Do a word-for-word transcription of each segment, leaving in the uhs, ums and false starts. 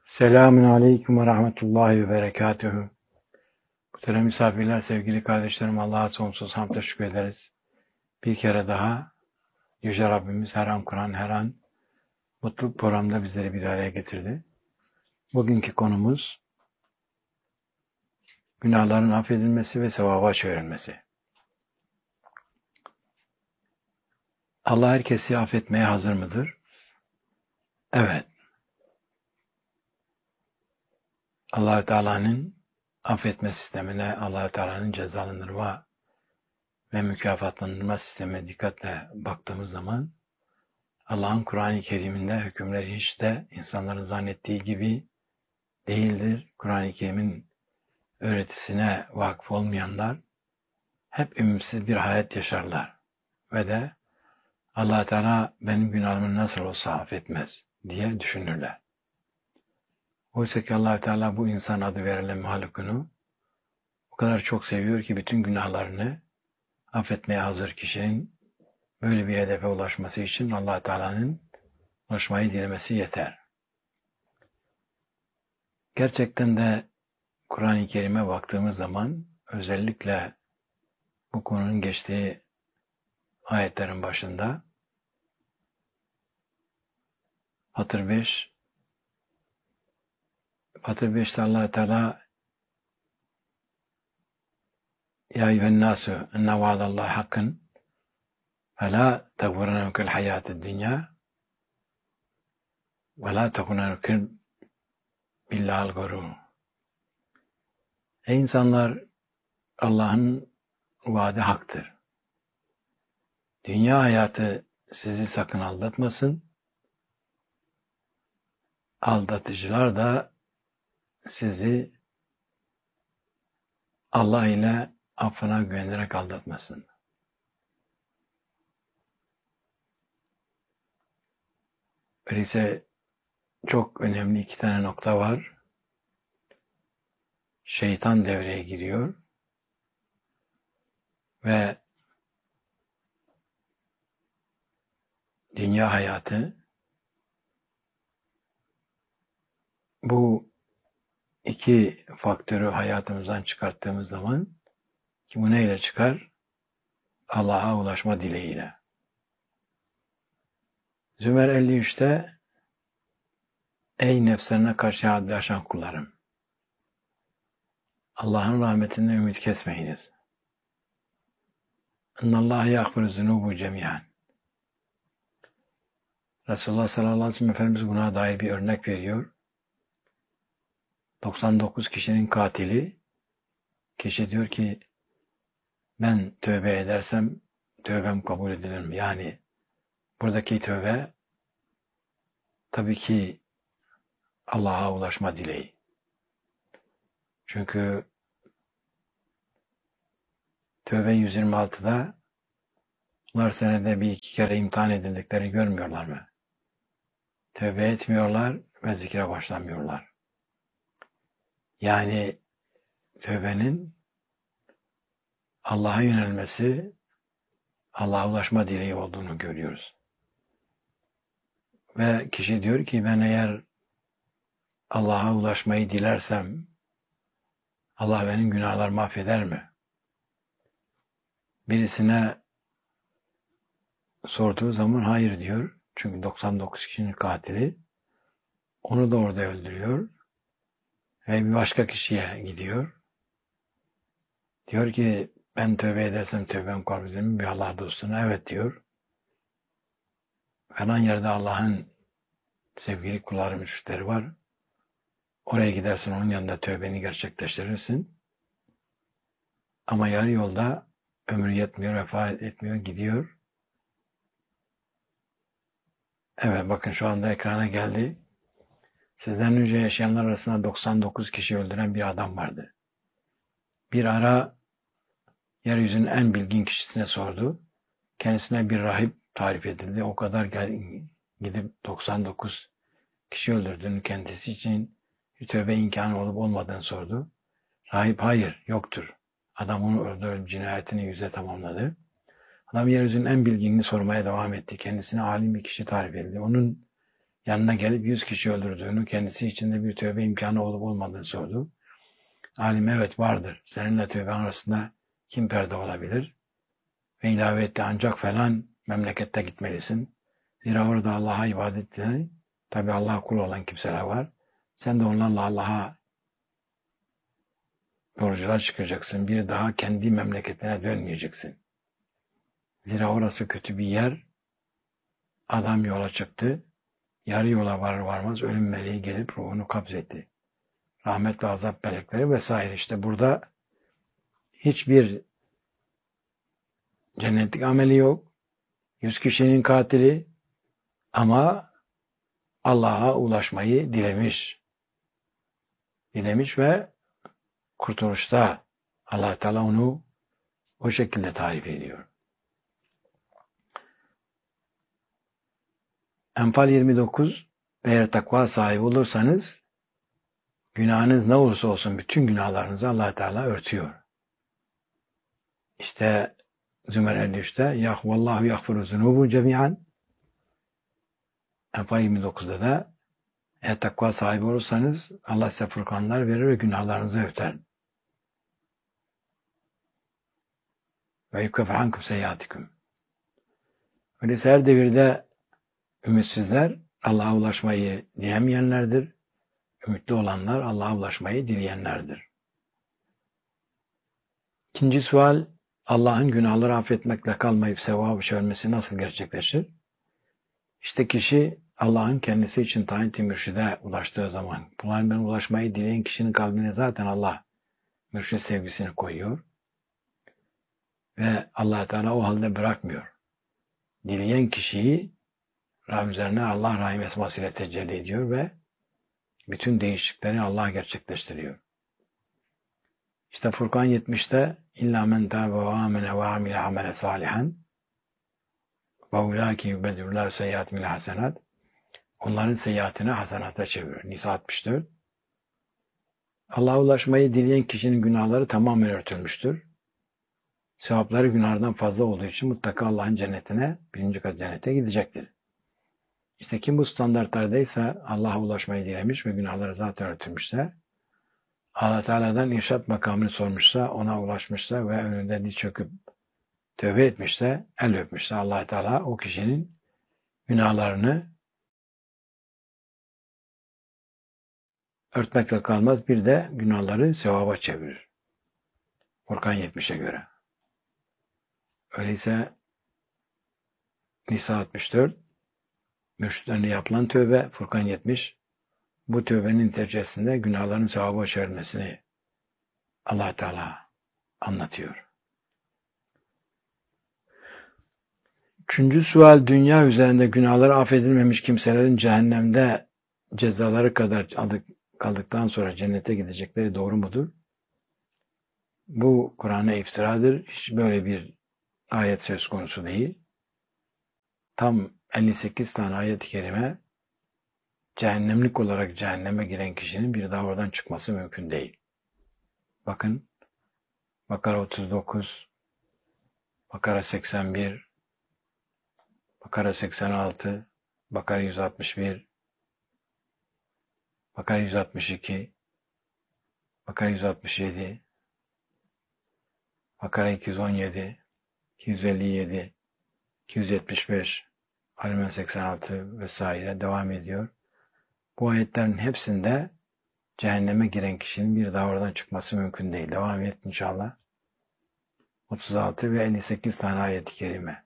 Selamun Aleyküm ve Rahmetullahi ve Berekatühü. Muhterem misafirler, sevgili kardeşlerim, Allah'a sonsuz hamdle şükür ederiz. Bir kere daha Yüce Rabbimiz her an Kur'an, her an mutlu programda bizleri bir araya getirdi. Bugünkü konumuz günahların affedilmesi ve sevaba çevrilmesi. Allah herkesi affetmeye hazır mıdır? Evet. Allah-u Teala'nın affetme sistemine, Allah-u Teala'nın cezalandırma ve mükafatlandırma sistemine dikkatle baktığımız zaman Allah'ın Kur'an-ı Kerim'inde hükümleri hiç de insanların zannettiği gibi değildir. Kur'an-ı Kerim'in öğretisine vakıf olmayanlar hep ümitsiz bir hayat yaşarlar ve de Allah Teala benim günahımı nasıl olsa affetmez diye düşünürler. Oysa ki Allah Teala bu insan adı verilen mahlukunu o kadar çok seviyor ki bütün günahlarını affetmeye hazır kişinin böyle bir hedefe ulaşması için Allah Teala'nın ulaşmayı dilemesi yeter. Gerçekten de Kur'an-ı Kerim'e baktığımız zaman özellikle bu konunun geçtiği ayetlerin başında Fatır beş Fatır beşte Allah Teala Ya eyyühen nasu enne vaadallahi hakkın ve la teğfurennekul hayatid dünya ve la tekunennekul billahil gurur. Ey insanlar, Allah'ın vaadi haktır. Dünya hayatı sizi sakın aldatmasın. Aldatıcılar da sizi Allah ile affına güvenerek aldatmasın. Öyleyse çok önemli iki tane nokta var. Şeytan devreye giriyor ve dünya hayatı bu iki faktörü hayatımızdan çıkarttığımız zaman ki bu neyle çıkar? Allah'a ulaşma dileğiyle. Zümer elli üçte Ey nefslerine karşı haddi aşan kullarım! Allah'ın rahmetinden ümit kesmeyiniz. İnnallâhe yâgfiru zunûbu cemî'an. Resulullah sallallahu aleyhi ve sellem Efendimiz buna dair bir örnek veriyor. doksan dokuz kişinin katili, kişi diyor ki ben tövbe edersem tövbem kabul edilir mi? Yani buradaki tövbe tabii ki Allah'a ulaşma dileği. Çünkü Tövbe yüz yirmi altıda bunlar senede bir iki kere imtihan edildiklerini görmüyorlar mı? Tövbe etmiyorlar ve zikre başlamıyorlar. Yani tövbenin Allah'a yönelmesi, Allah'a ulaşma dileği olduğunu görüyoruz. Ve kişi diyor ki ben eğer Allah'a ulaşmayı dilersem Allah benim günahlarımı affeder mi? Birisine sorduğu zaman hayır diyor. Çünkü doksan dokuz kişinin katili. Onu da orada öldürüyor. Ve bir başka kişiye gidiyor. Diyor ki ben tövbe edersem tövbem kabul edilir mi? Bir Allah dostuna evet diyor. Falan yerde Allah'ın sevgili kulları, müşrikleri var. Oraya gidersin, onun yanında tövbeni gerçekleştirirsin. Ama yarı yolda ömrü yetmiyor, vefat etmiyor, gidiyor. Evet, bakın şu anda ekrana geldi. Sizden önce yaşayanlar arasında doksan dokuz kişi öldüren bir adam vardı. Bir ara yeryüzünün en bilgin kişisine sordu. Kendisine bir rahip tarif edildi. O kadar gidip doksan dokuz kişi öldürdüğünü kendisi için bir tövbe imkanı olup olmadığını sordu. Rahip hayır, yoktur. Adam onu öldürüp cinayetini yüze tamamladı. Adam yeryüzünün en bilginini sormaya devam etti. Kendisine alim bir kişi tarif edildi. Onun yanına gelip yüz kişi öldürdüğünü, kendisi içinde bir tövbe imkanı olup olmadığını sordu. Alim evet vardır. Seninle tövbe arasında kim perde olabilir? Ve ilave etti ancak falan memlekette gitmelisin. Zira orada Allah'a ibadet eden, tabi Allah'a kul olan kimseler var. Sen de onlarla Allah'a yolculuğa çıkacaksın. Bir daha kendi memleketine dönmeyeceksin. Zira orası kötü bir yer. Adam yola çıktı. Yarı yola varır varmaz ölüm meleği gelip ruhunu kabzetti. Rahmet ve azap melekleri vesaire. İşte burada hiçbir cennetlik ameli yok. Yüz kişinin katili ama Allah'a ulaşmayı dilemiş. Dilemiş ve kurtuluşta Allah Teala onu o şekilde tarif ediyor. Enfal yirmi dokuz eğer takva sahibi olursanız günahınız ne olursa olsun bütün günahlarınızı Allah Teala örtüyor. İşte Zümer elli üçte Yah vallahu yagfiru zunubu cemian. Enfal yirmi dokuzda da eğer takva sahibi olursanız Allah size furkanlar verir ve günahlarınızı örter. Ve yukafir ankum seyyiatikum. Öyleyse her devirde ümitsizler Allah'a ulaşmayı dilemeyenlerdir. Ümitli olanlar Allah'a ulaşmayı dileyenlerdir. İkinci sual, Allah'ın günahları affetmekle kalmayıp sevabı çevirmesi nasıl gerçekleşir? İşte kişi Allah'ın kendisi için tayin ettiği mürşide ulaştığı zaman, bunlardan ulaşmayı dileyen kişinin kalbine zaten Allah mürşid sevgisini koyuyor. Ve Allah Teala o halde bırakmıyor. Dileyen kişiyi Rabbim üzerine Allah rahim esmasıyla tecelli ediyor ve bütün değişiklikleri Allah gerçekleştiriyor. İşte Furkan yetmişte İlla men tâbe ve âmene ve amile amele salihan ve ulâki yubedûllâhu seyyiâtim ile hasenat. Onların seyyiatini hasenata çeviriyor. Nisa altmış dört. Allah'a ulaşmayı dileyen kişinin günahları tamamen örtülmüştür. Sevapları günahlardan fazla olduğu için mutlaka Allah'ın cennetine, birinci kat cennete gidecektir. İşte kim bu standartlardaysa Allah'a ulaşmayı dilemiş ve günahları zaten örtülmüşse, Allah Teala'dan irşat makamını sormuşsa, ona ulaşmışsa ve önünde diz çöküp tövbe etmişse, el öpmüşse Allah Teala o kişinin günahlarını örtmekle kalmaz, bir de günahları sevaba çevirir. Furkan yetmişe göre. Öyleyse Nisa altmış dört, mürşitlerine yapılan tövbe, Furkan yetmiş, bu tövbenin neticesinde günahların sevaba çevrilmesini Allah Teala anlatıyor. Üçüncü sual, dünya üzerinde günahları affedilmemiş kimselerin cehennemde cezaları kadar kaldıktan sonra cennete gidecekleri doğru mudur? Bu Kur'an'a iftiradır. Hiç böyle bir ayet söz konusu değil. Tam elli sekiz tane ayet-i kerime cehennemlik olarak cehenneme giren kişinin bir daha oradan çıkması mümkün değil. Bakın Bakara otuz dokuz, Bakara seksen bir, Bakara seksen altı, Bakara yüz altmış bir, Bakara yüz altmış iki, Bakara yüz altmış yedi, Bakara iki yüz on yedi, iki yüz elli yedi, iki yüz yetmiş beş, Ali seksen altı vesaire devam ediyor. Bu ayetlerin hepsinde cehenneme giren kişinin bir daha oradan çıkması mümkün değil. Devam et inşallah. otuz altı ve elli sekiz tane ayet-i kerime.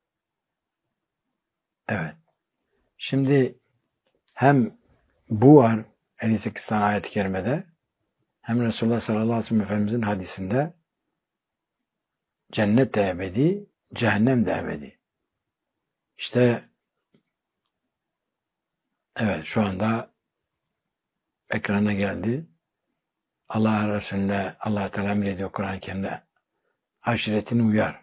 Evet. Şimdi hem bu var elli sekiz tane ayet-i kerimede, hem Resulullah sallallahu aleyhi ve sellem Efendimizin hadisinde cennet de ebedi, cehennem de ebedi. İşte evet şu anda ekrana geldi. Allah Resulüne Allah Teala emrediyor Kur'an-ı Kerim'de aşiretini uyar.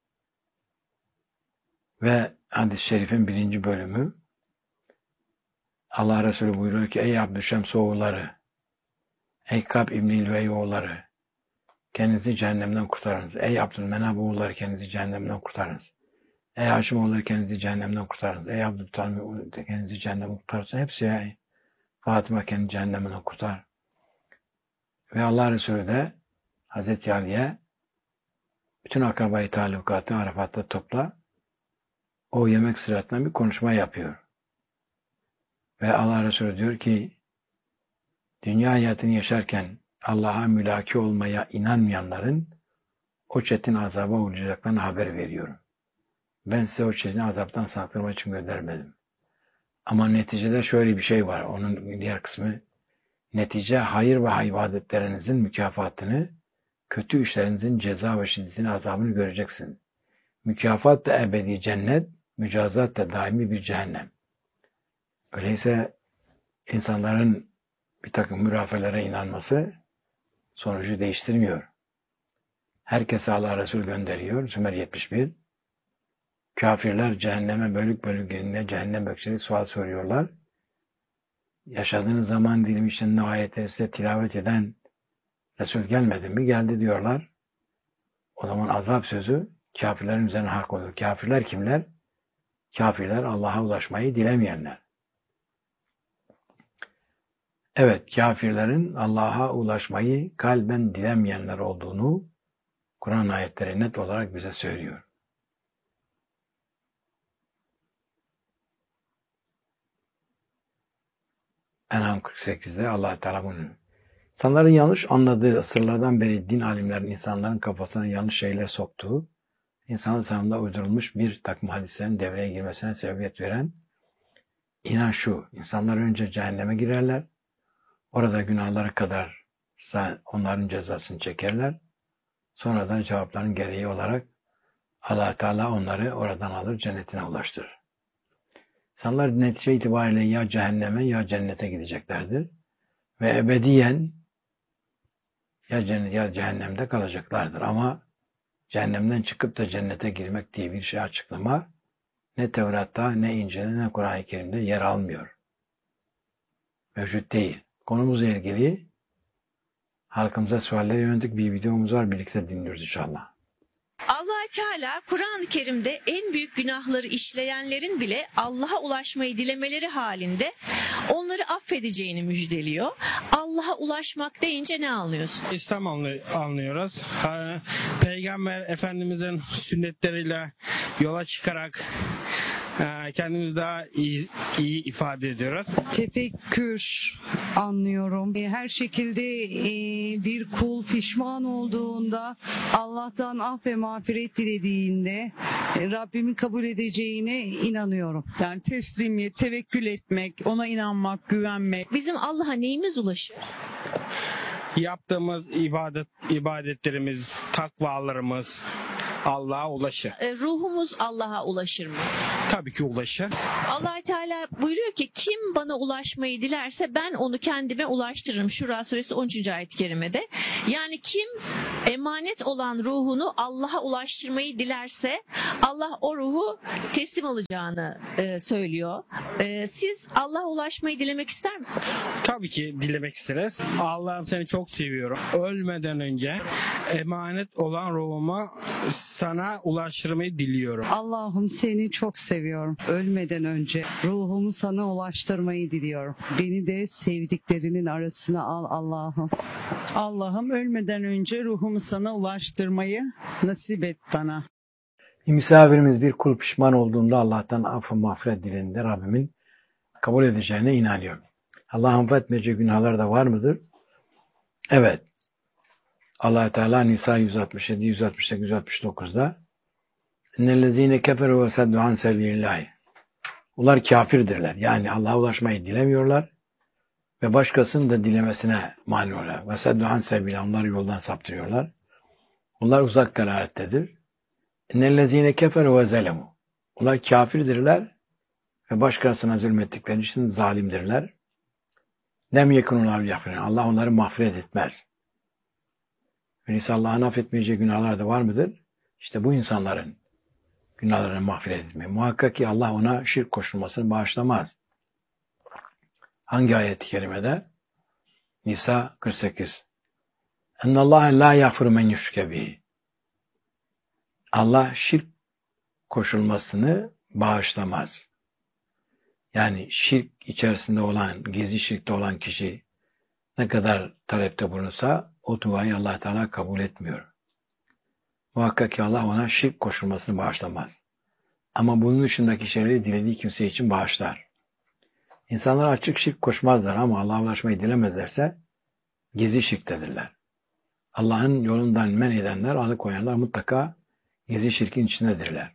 Ve hadis-i şerifin birinci bölümü Allah Resulü buyuruyor ki ey Abdüşşems oğulları, ey Kab İbn-i İlvey oğulları, kendinizi cehennemden kurtarınız. Ey Abdülmenab oğulları, kendinizi cehennemden kurtarınız. Ey Haşimoğulları kendinizi cehennemden kurtarınız. Ey Abdülhamid kendinizi cehennemden kurtarınız. Hepsi ya. Fatıma kendini cehennemden kurtar. Ve Allah Resulü de Hazreti Ali'ye bütün akrabayı talukatı Arafat'ta topla. O yemek sırasında bir konuşma yapıyor. Ve Allah Resulü diyor ki dünya hayatını yaşarken Allah'a mülaki olmaya inanmayanların o çetin azaba uğrayacaklarına haber veriyorum. Ben size o çetin azaptan sakınmak için göndermedim. Ama neticede şöyle bir şey var. Onun diğer kısmı netice hayır ve ibadetlerinizin mükafatını, kötü işlerinizin ceza ve şiddetini azabını göreceksin. Mükafat da ebedi cennet, mücazat da daimi bir cehennem. Öyleyse insanların bir takım mürafelere inanması sonucu değiştirmiyor. Herkese Allah Resul gönderiyor. Sümer yetmiş bir. Kafirler cehenneme bölük bölük girdiğinde cehennem bekçileri sual soruyorlar. Yaşadığınız zaman dilimi için ayetleri size tilavet eden Resul gelmedi mi? Geldi diyorlar. O zaman azap sözü kafirlerin üzerine hak olur. Kafirler kimler? Kafirler Allah'a ulaşmayı dilemeyenler. Evet, kafirlerin Allah'a ulaşmayı kalben dilemeyenler olduğunu Kur'an ayetleri net olarak bize söylüyor. En'am kırk sekizde Allah Teala bunu. İnsanların yanlış anladığı asırlardan beri din alimlerinin insanların kafasına yanlış şeyler soktuğu, insanın tanımda uydurulmuş bir takım hadislerin devreye girmesine sebebiyet veren inanç şu: insanlar önce cehenneme girerler, orada günahları kadar onların cezasını çekerler, sonradan cevapların gereği olarak Allah Teala onları oradan alır, cennetine ulaştırır. İnsanlar netice itibariyle ya cehenneme ya cennete gideceklerdir ve ebediyen ya cennet ya cehennemde kalacaklardır. Ama cehennemden çıkıp da cennete girmek diye bir şey açıklama ne Tevrat'ta, ne İncil'de, ne Kur'an-ı Kerim'de yer almıyor. Mevcut değil. Konumuzla ilgili halkımıza sualleri yönelik bir videomuz var. Birlikte dinliyoruz inşallah. Allah Teala Kur'an-ı Kerim'de en büyük günahları işleyenlerin bile Allah'a ulaşmayı dilemeleri halinde onları affedeceğini müjdeliyor. Allah'a ulaşmak deyince ne anlıyorsun? İslam anlıyoruz. Peygamber Efendimizin sünnetleriyle yola çıkarak kendimizi daha iyi, iyi ifade ediyoruz. Tefekkür anlıyorum. Her şekilde bir kul pişman olduğunda, Allah'tan af ve mağfiret dilediğinde Rabbimin kabul edeceğine inanıyorum. Yani teslimiyet, tevekkül etmek, ona inanmak, güvenmek. Bizim Allah'a neyimiz ulaşır? Yaptığımız ibadet ibadetlerimiz, takvalarımız Allah'a ulaşır. E, ruhumuz Allah'a ulaşır mı? Tabii ki ulaşır. Allah Teala buyuruyor ki kim bana ulaşmayı dilerse ben onu kendime ulaştırırım. Şura suresi on üçüncü ayet-i kerimede. Yani kim emanet olan ruhunu Allah'a ulaştırmayı dilerse Allah o ruhu teslim alacağını e, söylüyor. E, siz Allah'a ulaşmayı dilemek ister misiniz? Tabii ki dilemek isteriz. Allah'ım seni çok seviyorum. Ölmeden önce emanet olan ruhumu sana ulaştırmayı diliyorum. Allah'ım seni çok seviyorum. Ölmeden önce ruhumu sana ulaştırmayı diliyorum. Beni de sevdiklerinin arasına al Allah'ım. Allah'ım ölmeden önce ruhumu sana ulaştırmayı nasip et bana. Misafirimiz bir kul pişman olduğunda Allah'tan affı mağfiret dilediğinde Rabbimin kabul edeceğine inanıyor. Allah'ın affetmeyeceği günahlar da var mıdır? Evet. Allah Teala Nisa yüz altmış yedi, yüz altmış sekiz, yüz altmış dokuzda "İnnellezîne keferû ve seddû an sebîlillâhi." Onlar kafirdirler. Yani Allah'a ulaşmayı dilemiyorlar ve başkasının da dilemesine mani oluyorlar. Ve seddû an sebîlillâhi. Onlar yoldan saptırıyorlar. Onlar uzak delalettedir. İnnellezîne keferû ve zelemû. Onlar kafirdirler ve başkasına zulmettikleri için zalimdirler. Lem yekunû yagfirûn. Allah onları mağfiret etmez. Öyleyse Allah'ın affetmeyeceği günahlar da var mıdır? İşte bu insanların günahlarını mağfiret etmeyi. Muhakkak ki Allah ona şirk koşulmasını bağışlamaz. Hangi ayet-i kerimede? Nisa kırk sekiz. Ennallâhe lâ yagfiru men yüşrike bihi. Allah şirk koşulmasını bağışlamaz. Yani şirk içerisinde olan, gizli şirkte olan kişi ne kadar talepte bulunursa o duayı Allah Teala kabul etmiyor. Muhakkak ki Allah ona şirk koşulmasını bağışlamaz. Ama bunun dışındaki şeyleri dilediği kimse için bağışlar. İnsanlar açık şirk koşmazlar ama Allah'a ulaşmayı dilemezlerse gizli şirktedirler. Allah'ın yolundan men edenler, alıkoyanlar mutlaka gizli şirkin içindedirler.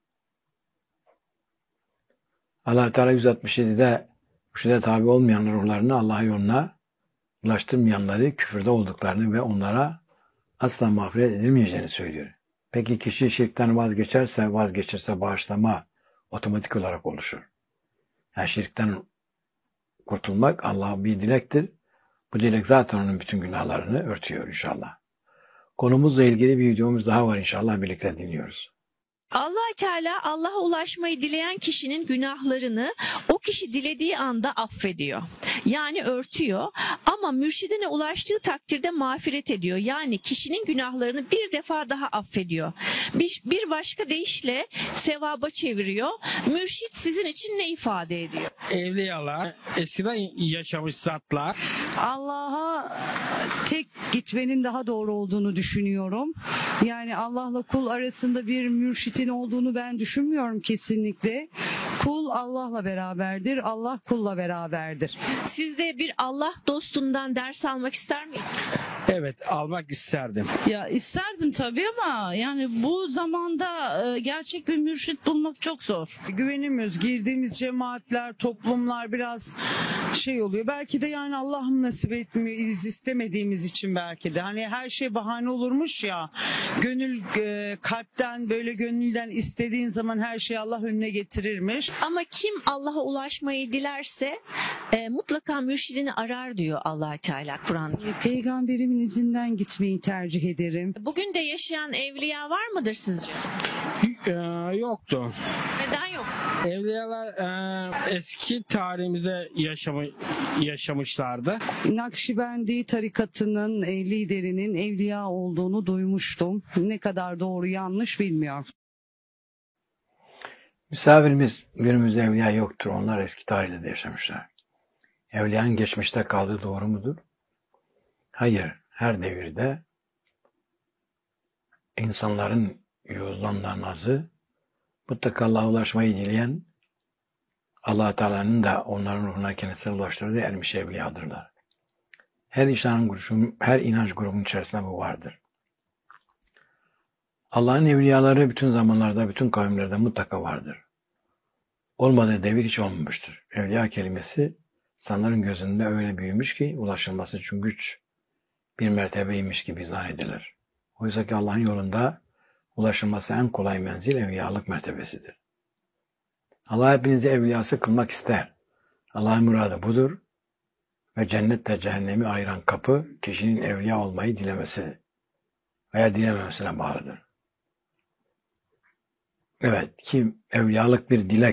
Allah Teala yüz altmış yedide mürşide tabi olmayan ruhlarını Allah'a yoluna ulaştırmayanları küfürde olduklarını ve onlara asla mağfiret edilmeyeceğini söylüyor. Peki kişi şirkten vazgeçerse, vazgeçirse bağışlama otomatik olarak oluşur. Yani şirkten kurtulmak Allah'a bir dilektir. Bu dilek zaten onun bütün günahlarını örtüyor inşallah. Konumuzla ilgili bir videomuz daha var inşallah, birlikte dinliyoruz. Allah Teala Allah'a ulaşmayı dileyen kişinin günahlarını o kişi dilediği anda affediyor. Yani örtüyor ama mürşidine ulaştığı takdirde mağfiret ediyor. Yani kişinin günahlarını bir defa daha affediyor. Bir, bir başka deyişle sevaba çeviriyor. Mürşid sizin için ne ifade ediyor? Evliyalar, eskiden yaşamış zatlar. Allah'a tek gitmenin daha doğru olduğunu düşünüyorum. Yani Allah'la kul arasında bir mürşitin olduğunu ben düşünmüyorum kesinlikle. Kul Allah'la beraberdir, Allah kulla beraberdir. Siz de bir Allah dostundan ders almak ister miydiniz? Evet, almak isterdim. Ya isterdim tabii ama yani bu zamanda e, gerçek bir mürşit bulmak çok zor. Güvenemiyoruz. Girdiğimiz cemaatler, toplumlar biraz şey oluyor. Belki de yani Allah'ım nasip etmiyor. Biz istemediğimiz için belki de. Hani her şey bahane olurmuş ya. Gönül e, kalpten böyle gönülden istediğin zaman her şeyi Allah önüne getirirmiş. Ama kim Allah'a ulaşmayı dilerse e, mutlaka mürşidini arar diyor Allah Teala Kur'an'da. Peygamberimin izinden gitmeyi tercih ederim. Bugün de yaşayan evliya var mıdır sizce? Ee, yoktu. Neden yok? Evliyalar e, eski tarihimizde yaşamı, yaşamışlardı. Nakşibendi tarikatının e, liderinin evliya olduğunu duymuştum. Ne kadar doğru yanlış bilmiyorum. Misafirimiz günümüzde evliya yoktur. Onlar eski tarihte de yaşamışlar. Evliyanın geçmişte kaldığı doğru mudur? Hayır. Her devirde insanların yozlandan azı mutlaka Allah'a ulaşmayı dileyen, Allah Teala'nın da onların ruhuna kendisine ulaştırdığı ermiş evliyadırlar. Her inanç, her inanç grubunun içerisinde bu vardır. Allah'ın evliyaları bütün zamanlarda, bütün kavimlerde mutlaka vardır. Olmadığı devir hiç olmamıştır. Evliya kelimesi insanların gözünde öyle büyümüş ki ulaşılması için güç bir mertebeymiş gibi zannedilir. Oysa ki Allah'ın yolunda ulaşılması en kolay menzil evliyalık mertebesidir. Allah hepinizi evliyası kılmak ister. Allah'ın muradı budur ve cennetle cehennemi ayıran kapı kişinin evliya olmayı dilemesi veya dilememesine bağlıdır. Evet, kim evliyalık bir dilek